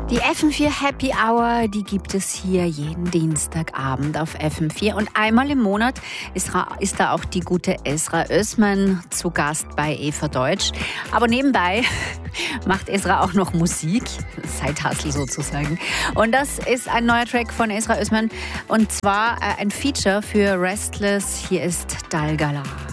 Die FM4 Happy Hour, die gibt es hier jeden Dienstagabend auf FM4. Und einmal im Monat ist da auch die gute Esra Özmen zu Gast bei Eva Deutsch. Aber nebenbei macht Esra auch noch Musik, Side-Hustle sozusagen. Und das ist ein neuer Track von Esra Özmen. Und zwar ein Feature für Restless. Hier ist Dalgala.